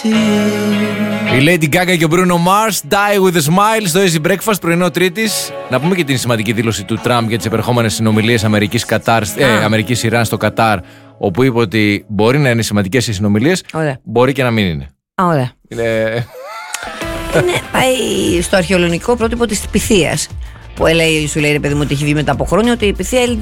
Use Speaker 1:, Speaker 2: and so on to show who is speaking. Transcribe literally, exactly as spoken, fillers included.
Speaker 1: Η Lady Gaga και ο Bruno Mars, Die with a Smile στο Easy Breakfast, πρωινό Τρίτης. Να πούμε και την σημαντική δήλωση του Τραμπ για τις επερχόμενες συνομιλίες Αμερικής-Κατάρ, ε, Αμερικής-Ιράν στο Κατάρ, όπου είπε ότι μπορεί να είναι σημαντικές οι συνομιλίες, ωραία. Μπορεί και να μην είναι.
Speaker 2: Ωραία.
Speaker 1: Είναι...
Speaker 2: είναι πάει στο αρχαιολογικό πρότυπο της Πυθίας. Που λέει, σου λέει ρε παιδί μου ότι έχει βγει μετά από χρόνια ότι η Πυθία